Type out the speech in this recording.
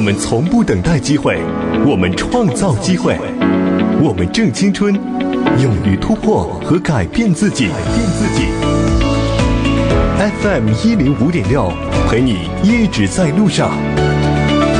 们从不等待机会，我们创造机会。我们正青春，勇于突破和改变自己。FM 105.6，陪你一直在路上。